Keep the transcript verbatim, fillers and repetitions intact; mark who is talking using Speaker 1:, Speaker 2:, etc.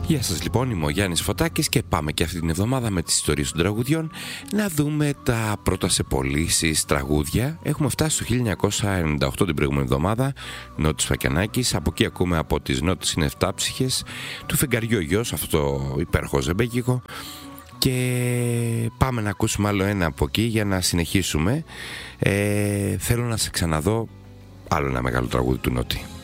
Speaker 1: Γεια σας λοιπόν, είμαι ο Γιάννης Φωτάκης και πάμε και αυτή την εβδομάδα με τις ιστορίες των τραγουδιών να δούμε τα πρώτα σε πωλήσεις τραγούδια. Έχουμε φτάσει στο χίλια εννιακόσια ενενήντα οκτώ την προηγούμενη εβδομάδα, Νότης Φακιανάκης. Από εκεί ακούμε από τις νότες είναι εφτάψυχες, του Φεγγαριού ο γιος, αυτό το υπέροχο ζεμπέκικο. Και πάμε να ακούσουμε άλλο ένα από εκεί για να συνεχίσουμε. ε, Θέλω να σε ξαναδώ, άλλο ένα μεγάλο τραγούδι του Νότη.